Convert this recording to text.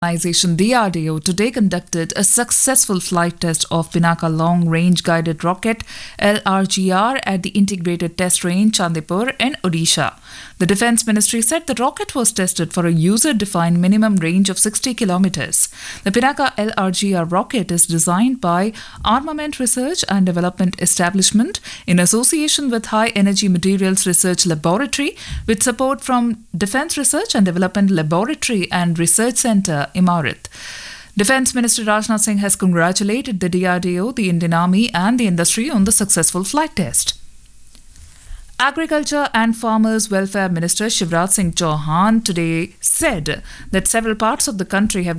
Organization DRDO today conducted a successful flight test of Pinaka Long Range Guided Rocket LRGR at the Integrated Test Range Chandipur in Odisha. The Defence Ministry said the rocket was tested for a user-defined minimum range of 60 kilometers. The Pinaka LRGR rocket is designed by Armament Research and Development Establishment in association with High Energy Materials Research Laboratory with support from Defence Research and Development Laboratory and Research Centre, Imarat. Defence Minister Rajnath Singh has congratulated the DRDO, the Indian Army and the industry on the successful flight test. Agriculture and Farmers Welfare Minister Shivraj Singh Chauhan today said that several parts of the country have